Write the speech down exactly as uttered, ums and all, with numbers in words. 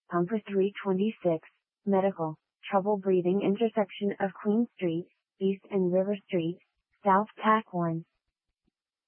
Pumper three twenty-six, Medical, trouble breathing intersection of Queen Street, East and River Street, South Tack one.